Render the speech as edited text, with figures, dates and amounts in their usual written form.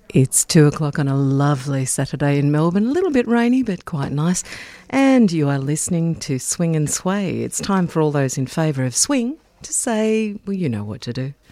It's 2:00 on a lovely Saturday in Melbourne. A little bit rainy, but quite nice. And you are listening to Swing and Sway. It's time for all those in favour of swing to say, well, you know what to do.